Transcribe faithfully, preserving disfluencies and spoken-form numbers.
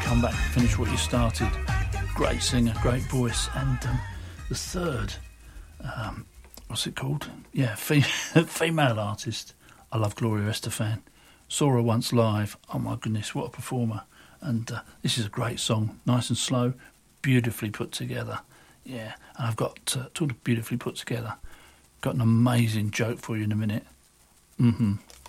come back and finish what you started. Great singer, great voice. And um, the third, um, what's it called? Yeah, fe- female artist. I love Gloria Estefan. Saw her once live. Oh my goodness, what a performer. And uh, this is a great song, nice and slow, beautifully put together. Yeah, and I've got, uh, talking of beautifully put together, got an amazing joke for you in a minute. Mm-hmm.